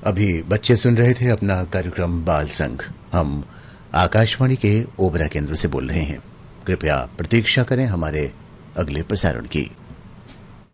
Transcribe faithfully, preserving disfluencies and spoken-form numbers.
अभी बच्चे सुन रहे थे अपना कार्यक्रम बाल संघ। हम आकाशवाणी के ओबरा केंद्र से बोल रहे हैं। कृपया प्रतीक्षा करें हमारे अगले प्रसारण की।